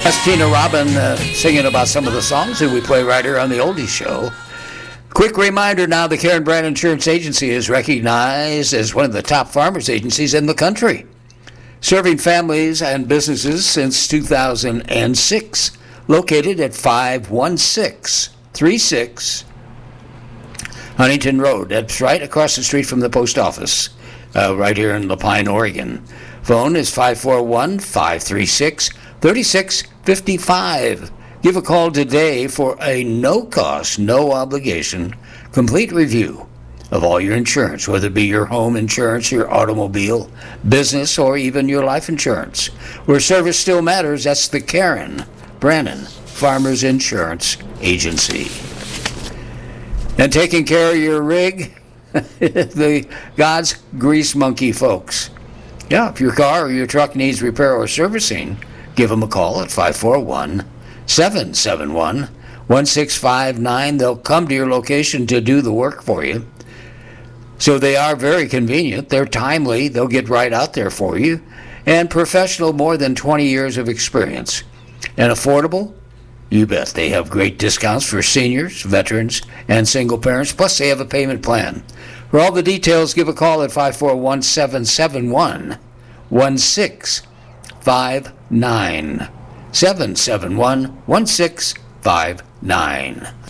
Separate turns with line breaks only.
That's Tina Robin singing about some of the songs that we play right here on the Oldies Show. Quick reminder now, the Karen Brand Insurance Agency is recognized as one of the top farmers agencies in the country, serving families and businesses since 2006, located at 51636 Huntington Road. That's right across the street from the post office, right here in La Pine, Oregon. Phone is 541-536-3655. Give a call today for a no-cost, no-obligation, complete review of all your insurance, whether it be your home insurance, your automobile, business, or even your life insurance. Where service still matters, that's the Karen Brannon Farmers Insurance Agency. And taking care of your rig, the God's Grease Monkey folks. Yeah, if your car or your truck needs repair or servicing, give them a call at 541-771-1659. They'll come to your location to do the work for you. So they are very convenient. They're timely. They'll get right out there for you. And professional, more than 20 years of experience. And affordable? You bet. They have great discounts for seniors, veterans, and single parents. Plus, they have a payment plan. For all the details, give a call at 541-771-1659. 771-1659.